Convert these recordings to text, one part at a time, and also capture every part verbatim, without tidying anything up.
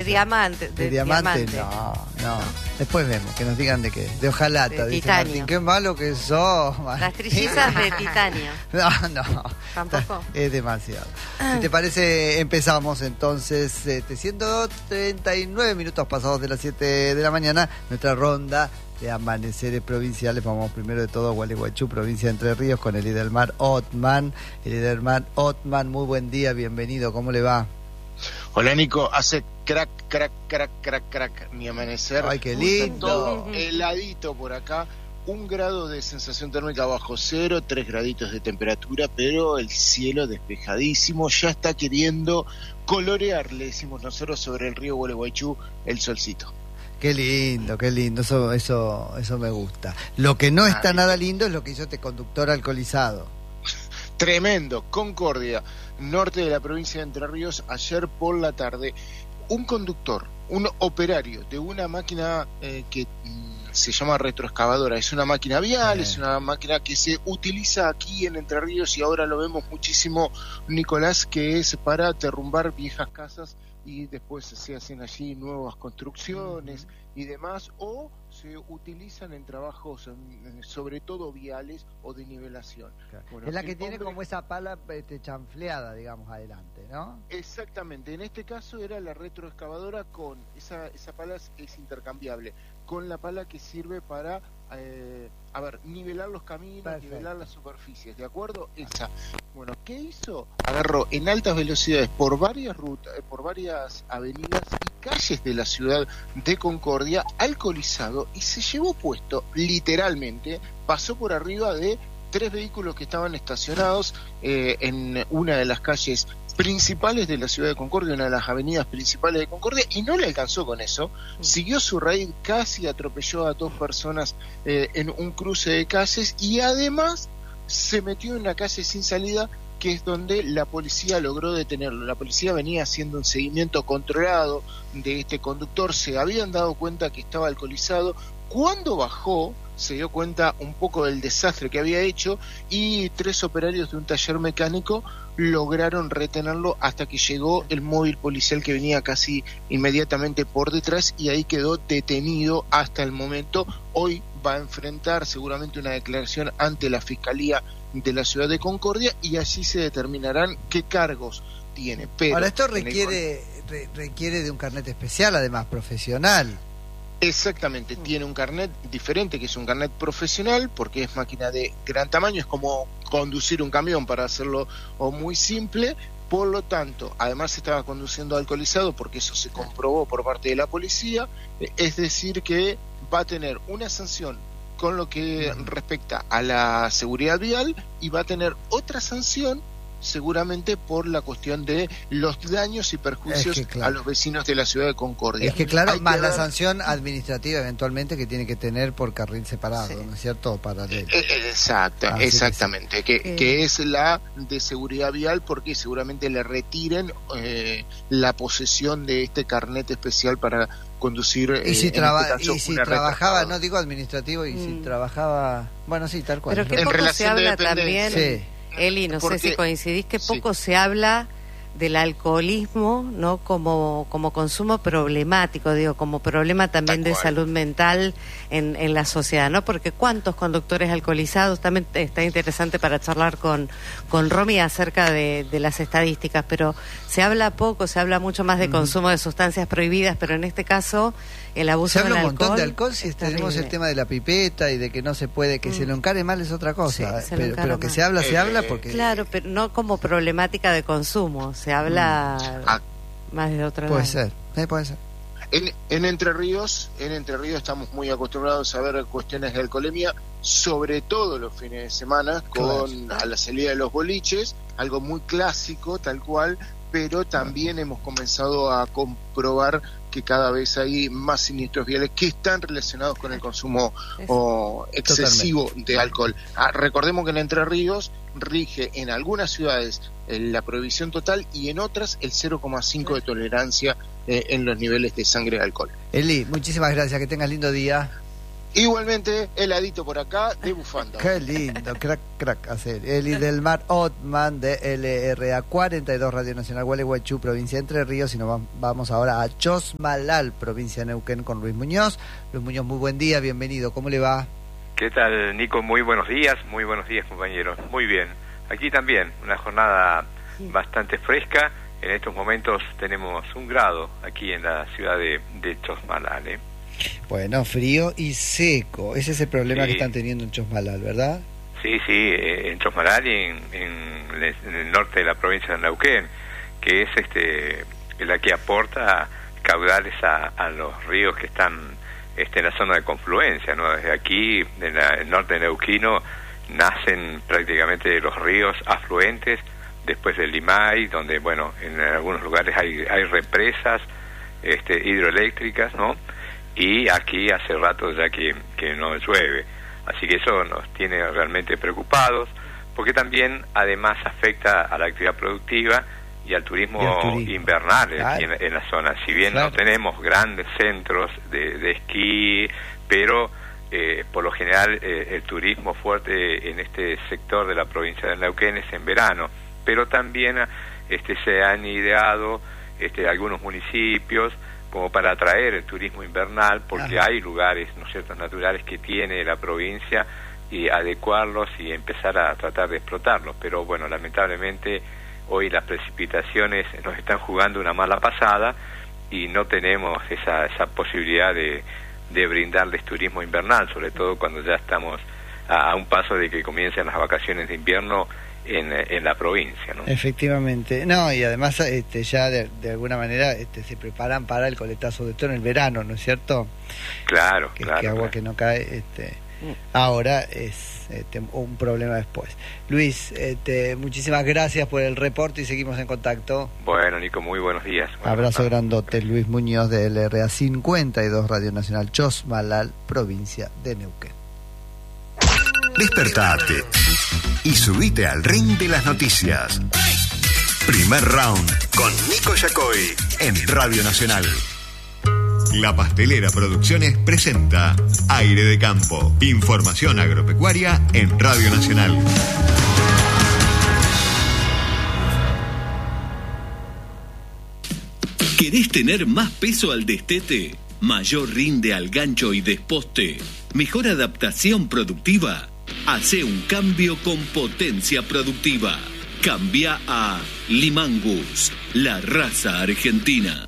diamante. ¿De, de diamante? diamante? No, no. Después vemos, que nos digan de qué. De hojalata, de dice titanio. Martín. Qué malo que sos, Martín. Las trillizas de titanio. No, no. Tampoco. Es demasiado. Si te parece, empezamos entonces. ciento treinta y nueve minutos pasados de las siete de la mañana. Nuestra ronda de amaneceres provinciales. Vamos primero de todo a Gualeguaychú, provincia de Entre Ríos, con Elidelmar Ottman. Elidelmar Ottman, muy buen día, bienvenido. ¿Cómo le va? Hola Nico, hace crack, crack, crack, crack, crack mi amanecer. Ay, qué lindo. Todo heladito por acá, un grado de sensación térmica bajo cero, tres graditos de temperatura, pero el cielo despejadísimo, ya está queriendo colorear, le decimos nosotros, sobre el río Gualeguaychú, el solcito. Qué lindo, qué lindo, eso, eso, eso me gusta. Lo que no está nada lindo es lo que hizo este conductor alcoholizado. Tremendo, Concordia, norte de la provincia de Entre Ríos, ayer por la tarde, un conductor, un operario de una máquina eh, que mm, se llama retroexcavadora, es una máquina vial, eh. es una máquina que se utiliza aquí en Entre Ríos y ahora lo vemos muchísimo, Nicolás, que es para derrumbar viejas casas y después se hacen allí nuevas construcciones y demás, o se utilizan en trabajos sobre todo viales o de nivelación. Claro. Bueno, es la que tiene hombre... como esa pala este, chanfleada, digamos, adelante, ¿no? Exactamente, en este caso era la retroexcavadora con, esa, esa pala es, es intercambiable, con la pala que sirve para, eh, a ver, nivelar los caminos, Perfecto. nivelar las superficies, ¿de acuerdo? Esa. Bueno, ¿qué hizo? Agarró en altas velocidades por varias rutas, por varias avenidas y calles de la ciudad de Concordia, alcoholizado, y se llevó puesto, literalmente, pasó por arriba de tres vehículos que estaban estacionados eh, en una de las calles principales de la ciudad de Concordia, una de las avenidas principales de Concordia, y no le alcanzó con eso, siguió su raíz, casi atropelló a dos personas eh, en un cruce de calles, y además se metió en una calle sin salida, que es donde la policía logró detenerlo. La policía venía haciendo un seguimiento controlado de este conductor, se habían dado cuenta que estaba alcoholizado. Cuando bajó, se dio cuenta un poco del desastre que había hecho, y tres operarios de un taller mecánico lograron retenerlo hasta que llegó el móvil policial que venía casi inmediatamente por detrás, y ahí quedó detenido hasta el momento. Hoy va a enfrentar seguramente una declaración ante la Fiscalía de la ciudad de Concordia y allí se determinarán qué cargos tiene. Pero ahora, esto requiere, el... re, requiere de un carnet especial, además profesional. Exactamente, tiene un carnet diferente, que es un carnet profesional, porque es máquina de gran tamaño, es como conducir un camión, para hacerlo o muy simple. Por lo tanto, además estaba conduciendo alcoholizado, porque eso se comprobó por parte de la policía, es decir que va a tener una sanción con lo que respecta a la seguridad vial, y va a tener otra sanción seguramente por la cuestión de los daños y perjuicios es que, claro, a los vecinos de la ciudad de Concordia. Es que claro, Hay más que la ver... sanción administrativa eventualmente que tiene que tener por carril separado, sí. ¿no es cierto? Paralelo. Exacto, ah, exactamente, que, sí. que, que es la de seguridad vial, porque seguramente le retiren eh, la posesión de este carnet especial para conducir. Y si, eh, traba en este caso, y si trabajaba, no digo administrativo, y mm. si trabajaba, bueno, sí, tal cual. Pero que poco se habla también, sí. Eli, no Porque, sé si coincidís, que poco sí. se habla del alcoholismo, ¿no? Como, como consumo problemático, digo, como problema también de salud mental en, en la sociedad, ¿no? Porque cuántos conductores alcoholizados, también está interesante para charlar con, con Romy acerca de, de las estadísticas, pero se habla poco, se habla mucho más de mm. consumo de sustancias prohibidas, pero en este caso el abuso del alcohol. Se habla un montón de alcohol, si tenemos el tema de la pipeta y de que no se puede, que mm. se lo encare mal es otra cosa, sí, pero, pero que mal. se habla, se eh, habla porque... Claro, pero no como problemática de consumo, se habla ah, más de otra puede ser, eh, puede ser. En, en Entre Ríos, en Entre Ríos estamos muy acostumbrados a ver cuestiones de alcoholemia, sobre todo los fines de semana, con claro. a la salida de los boliches, algo muy clásico, tal cual, pero también claro. hemos comenzado a comprobar que cada vez hay más siniestros viales que están relacionados con el consumo oh, excesivo Totalmente. de alcohol. Ah, recordemos que en Entre Ríos rige en algunas ciudades eh, la prohibición total, y en otras el cero coma cinco de tolerancia eh, en los niveles de sangre de alcohol. Eli, muchísimas gracias, que tengas lindo día. Igualmente, heladito por acá, de bufanda. Qué lindo, crack, crack, hacer. Eli del Mar Otman, de L R A cuarenta y dos, Radio Nacional Gualeguaychú, provincia de Entre Ríos, y nos vamos ahora a Chosmalal, provincia de Neuquén, con Luis Muñoz. Luis Muñoz, muy buen día, bienvenido, ¿cómo le va? ¿Qué tal, Nico? Muy buenos días, muy buenos días, compañeros. Muy bien, aquí también, una jornada sí. bastante fresca. En estos momentos tenemos un grado aquí en la ciudad de, de Chosmalal, ¿eh? Bueno, frío y seco. Ese es el problema sí. que están teniendo en Chosmalal, ¿verdad? Sí, sí, eh, en Chosmalal y en, en, en el norte de la provincia de Neuquén, que es este la que aporta caudales a, a los ríos que están este, en la zona de confluencia, ¿no? Desde aquí, en la, el norte de Neuquino, nacen prácticamente los ríos afluentes después del Limay, donde, bueno, en algunos lugares hay, hay represas este, hidroeléctricas, ¿no? Y aquí hace rato ya que, que no llueve, así que eso nos tiene realmente preocupados, porque también además afecta a la actividad productiva y al turismo, y al turismo. invernal claro. en, en la zona. Si bien claro. no tenemos grandes centros de, de esquí, pero eh, por lo general eh, el turismo fuerte en este sector de la provincia de Neuquén es en verano, pero también este, se han ideado este, algunos municipios como para atraer el turismo invernal, porque Ajá. hay lugares, ¿no es cierto?, naturales que tiene la provincia, y adecuarlos y empezar a tratar de explotarlos. Pero bueno, lamentablemente hoy las precipitaciones nos están jugando una mala pasada y no tenemos esa, esa posibilidad de, de brindarles turismo invernal, sobre todo cuando ya estamos a, a un paso de que comiencen las vacaciones de invierno En, en la provincia, ¿no? Efectivamente, no, y además este, ya de, de alguna manera este, se preparan para el coletazo de todo en el verano, ¿no es cierto? Claro, que, claro. Que agua claro. que no cae, este, ahora es este, un problema después. Luis, este, muchísimas gracias por el reporte y seguimos en contacto. Bueno, Nico, muy buenos días. Bueno, Abrazo no. grandote, Luis Muñoz de L R A cincuenta y dos, Radio Nacional Chosmalal, provincia de Neuquén. Despertate y subite al ring de las noticias. Primer round con Nico Yacoy en Radio Nacional. La Pastelera Producciones presenta Aire de Campo. Información agropecuaria en Radio Nacional. ¿Querés tener más peso al destete? ¿Mayor rinde al gancho y desposte? ¿Mejor adaptación productiva? Hace un cambio con potencia productiva. Cambia a Limangus, la raza argentina.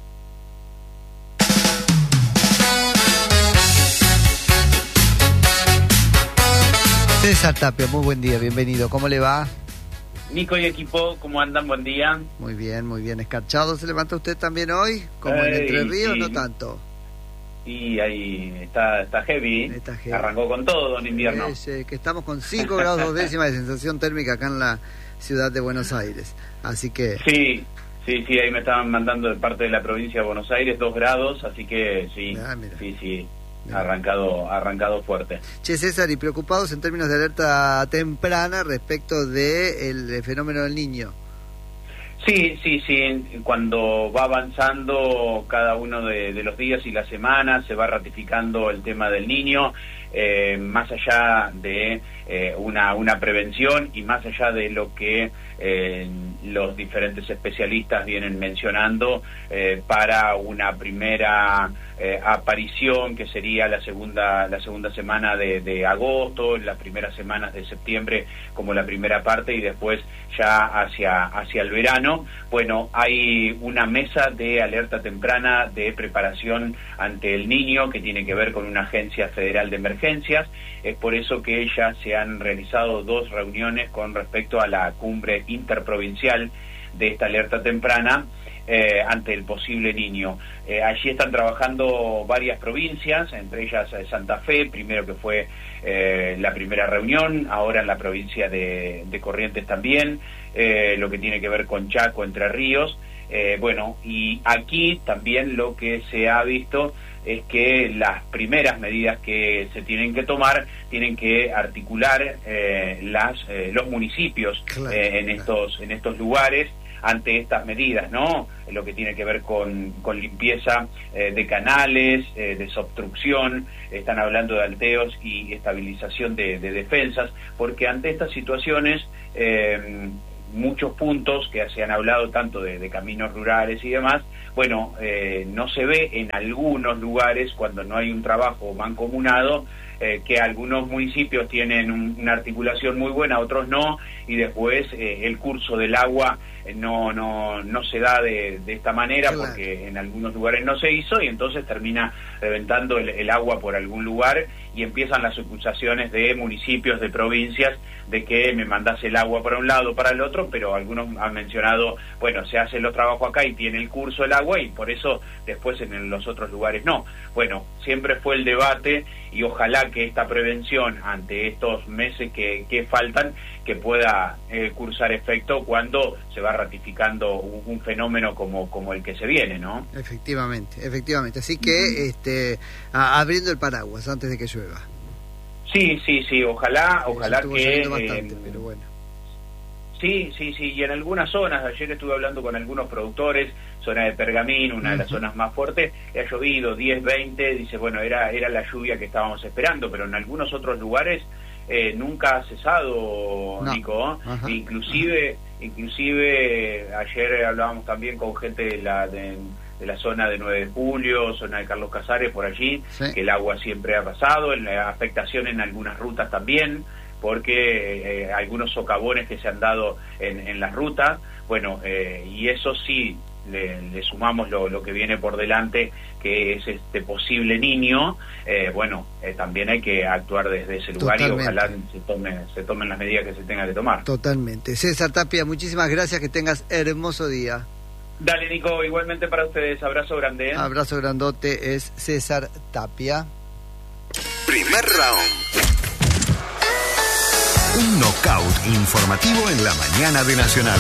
César Tapia, muy buen día, bienvenido. ¿Cómo le va? Nico y equipo, ¿cómo andan? Buen día. Muy bien, muy bien. ¿Escarchado se levanta usted también hoy? ¿Como Ey, en Entre Ríos? Sí. No tanto. Y ahí está, está heavy. está heavy, arrancó con todo en invierno. Es, eh, que estamos con cinco grados dos décimas de sensación térmica acá en la ciudad de Buenos Aires, así que... Sí, sí, sí, ahí me estaban mandando de parte de la provincia de Buenos Aires, dos grados, así que sí, ah, sí, sí, mira. arrancado arrancado fuerte. Che, César, y preocupados en términos de alerta temprana respecto del de fenómeno del Niño. Sí, sí, sí, cuando va avanzando cada uno de, de los días y las semanas se va ratificando el tema del Niño, eh, más allá de eh, una, una prevención y más allá de lo que eh, los diferentes especialistas vienen mencionando eh, para una primera eh, aparición que sería la segunda la segunda semana de, de agosto, las primeras semanas de septiembre como la primera parte y después ya hacia hacia el verano. Bueno, hay una mesa de alerta temprana de preparación ante el Niño que tiene que ver con una agencia federal de emergencias. Es por eso que ya se han realizado dos reuniones con respecto a la cumbre interprovincial de esta alerta temprana eh, ante el posible Niño. Eh, allí están trabajando varias provincias, entre ellas eh, Santa Fe, primero que fue eh, la primera reunión, ahora en la provincia de, de Corrientes también, eh, lo que tiene que ver con Chaco, Entre Ríos. Eh, bueno, y aquí también lo que se ha visto es que las primeras medidas que se tienen que tomar tienen que articular eh, las eh, los municipios claro, eh, en claro. estos en estos lugares. ante estas medidas, ¿no? Lo que tiene que ver con, con limpieza eh, de canales, eh, desobstrucción, están hablando de alteos y estabilización de, de defensas, porque ante estas situaciones, eh, muchos puntos que se han hablado tanto de, de caminos rurales y demás, bueno, eh, no se ve en algunos lugares cuando no hay un trabajo mancomunado, eh, que algunos municipios tienen un, una articulación muy buena, otros no, y después eh, el curso del agua eh, no no no se da de, de esta manera, claro, porque en algunos lugares no se hizo, y entonces termina reventando el, el agua por algún lugar, y empiezan las acusaciones de municipios, de provincias, de que me mandás el agua para un lado, para el otro, pero algunos han mencionado, bueno, se hacen los trabajos acá y tiene el curso el agua, y por eso después en los otros lugares no. Bueno, siempre fue el debate, y ojalá que esta prevención ante estos meses que, que faltan, que pueda eh, cursar efecto cuando se va ratificando un, un fenómeno como, como el que se viene, ¿no? Efectivamente, efectivamente. Así que, uh-huh. este, a, abriendo el paraguas antes de que llueva. Sí, sí, sí, ojalá, sí, ojalá que... Bastante, eh, pero bueno. Sí, sí, sí, y en algunas zonas, ayer estuve hablando con algunos productores, zona de Pergamín, una uh-huh. de las zonas más fuertes, ha llovido diez, veinte, dice, bueno, era era la lluvia que estábamos esperando, pero en algunos otros lugares eh, nunca ha cesado, no. Nico, uh-huh. inclusive, uh-huh. inclusive ayer hablábamos también con gente de la... De, de la zona de nueve de julio, zona de Carlos Casares, por allí, sí. que el agua siempre ha pasado, en la afectación en algunas rutas también, porque eh, algunos socavones que se han dado en, en las rutas, bueno, eh, y eso sí, le, le sumamos lo, lo que viene por delante, que es este posible niño, eh, bueno, eh, también hay que actuar desde ese lugar. Totalmente. Y ojalá se, tome, se tomen las medidas que se tengan que tomar. Totalmente. César Tapia, muchísimas gracias, que tengas hermoso día. Dale, Nico, igualmente para ustedes. Abrazo grande, ¿eh? Abrazo grandote, es César Tapia. Primer round. Un knockout informativo en la mañana de Nacional.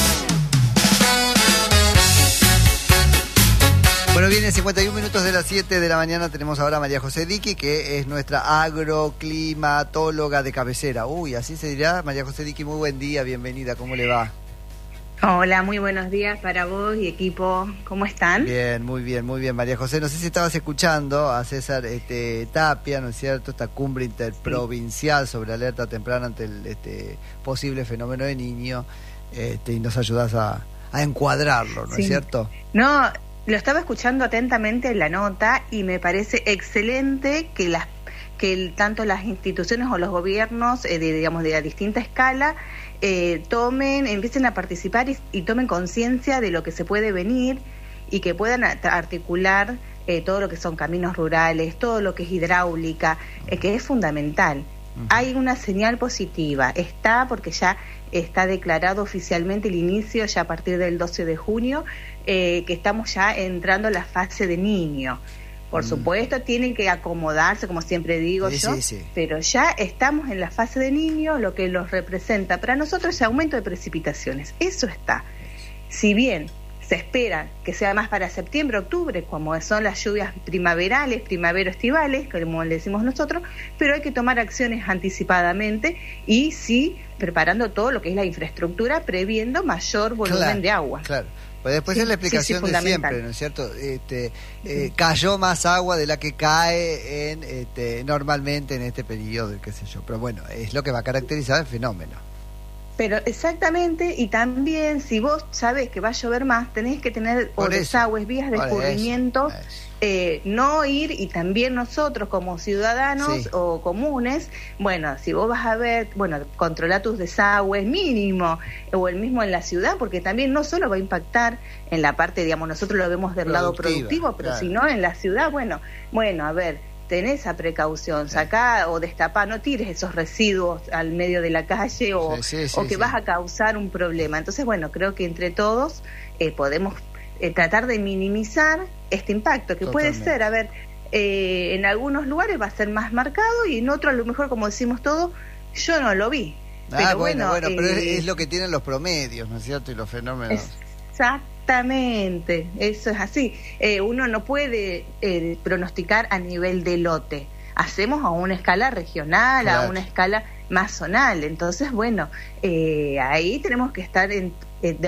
Bueno, viene cincuenta y un minutos de las siete de la mañana. Tenemos ahora a María José Diqui, que es nuestra agroclimatóloga de cabecera. Uy, así se dirá. María José Diqui, muy buen día, bienvenida. ¿Cómo le va? Hola, muy buenos días para vos y equipo. ¿Cómo están? Bien, muy bien, muy bien, María José. No sé si estabas escuchando a César este, Tapia, ¿no es cierto? Esta cumbre interprovincial sí. sobre alerta temprana ante el este, posible fenómeno de niño, este, y nos ayudas a, a encuadrarlo, ¿no sí. es cierto? No, lo estaba escuchando atentamente en la nota y me parece excelente que las que el, tanto las instituciones o los gobiernos, eh, de, digamos, de a distinta escala, eh, tomen, empiecen a participar y, y tomen conciencia de lo que se puede venir y que puedan articular eh, todo lo que son caminos rurales, todo lo que es hidráulica, eh, que es fundamental. Uh-huh. Hay una señal positiva, está porque ya está declarado oficialmente el inicio, ya a partir del doce de junio, eh, que estamos ya entrando a la fase de niño. Por mm. supuesto, tienen que acomodarse, como siempre digo sí, yo, sí, sí. pero ya estamos en la fase de niño, lo que los representa para nosotros es aumento de precipitaciones. Eso está. Si bien se espera que sea más para septiembre, octubre, como son las lluvias primaverales, primavero-estivales, como le decimos nosotros, pero hay que tomar acciones anticipadamente y sí preparando todo lo que es la infraestructura, previendo mayor volumen claro, de agua. Claro. Pues después sí, es la explicación sí, sí, de siempre, ¿no es cierto? Este, eh, sí. Cayó más agua de la que cae en este, normalmente en este periodo, qué sé yo. Pero bueno, es lo que va a caracterizar el fenómeno. Pero exactamente, y también si vos sabés que va a llover más, tenés que tener o desagües, vías de escurrimiento, eh, no ir, y también nosotros como ciudadanos sí. o comunes, bueno, si vos vas a ver, bueno, controlar tus desagües mínimo, o el mismo en la ciudad, porque también no solo va a impactar en la parte, digamos, nosotros lo vemos del lado productivo, pero claro. sino en la ciudad, bueno, bueno, a ver, tenés esa precaución, sacá o destapá, no tires esos residuos al medio de la calle o, sí, sí, o que sí. vas a causar un problema. Entonces, bueno, creo que entre todos eh, podemos eh, tratar de minimizar este impacto, que Totalmente. puede ser, a ver, eh, en algunos lugares va a ser más marcado y en otros a lo mejor, como decimos todos, yo no lo vi. Ah, pero bueno, bueno, eh, pero es, es lo que tienen los promedios, ¿no es cierto? Y los fenómenos. Exacto. Exactamente, eso es así. Eh, uno no puede eh, pronosticar a nivel de lote. Hacemos a una escala regional, claro. a una escala más zonal. Entonces, bueno, eh, ahí tenemos que estar, en, eh, digamos,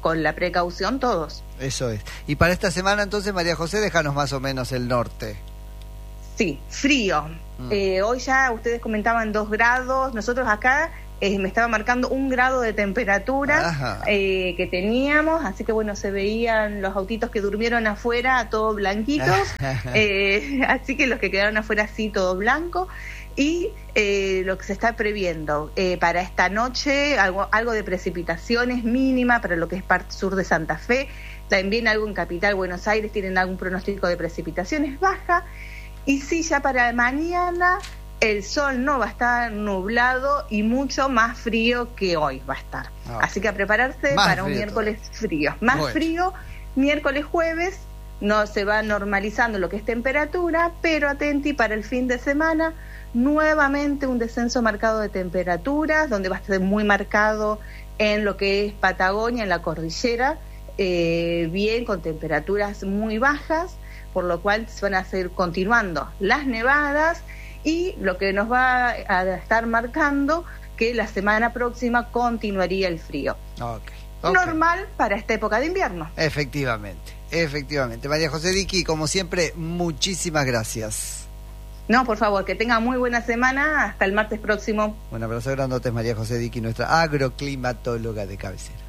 con la precaución todos. Eso es. Y para esta semana entonces, María José, déjanos más o menos el norte. Sí, frío. Mm. Eh, hoy ya ustedes comentaban dos grados, nosotros acá eh, me estaba marcando un grado de temperatura eh, que teníamos, así que bueno, se veían los autitos que durmieron afuera, todos blanquitos, eh, así que los que quedaron afuera sí, todo blanco. Y eh, lo que se está previendo eh, para esta noche, algo, algo de precipitaciones mínima para lo que es parte sur de Santa Fe, también algo en Capital Buenos Aires, tienen algún pronóstico de precipitaciones baja. Y sí, ya para mañana el sol no va a estar nublado y mucho más frío que hoy va a estar. Oh. Así que a prepararse más para un miércoles frío. Más bueno. frío, miércoles, jueves, no se va normalizando lo que es temperatura, pero atenti para el fin de semana, nuevamente un descenso marcado de temperaturas, donde va a estar muy marcado en lo que es Patagonia, en la cordillera, eh, bien con temperaturas muy bajas, por lo cual se van a seguir continuando las nevadas y lo que nos va a estar marcando que la semana próxima continuaría el frío. Okay, okay. Normal para esta época de invierno. Efectivamente, efectivamente. María José Diqui, como siempre, muchísimas gracias. No, por favor, que tenga muy buena semana. Hasta el martes próximo. Un abrazo grandote, María José Diqui, nuestra agroclimatóloga de cabecera.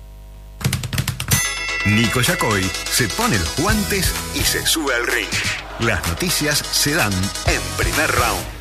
Nico Yacoy se pone los guantes y se sube al ring. Las noticias se dan en Primer Round.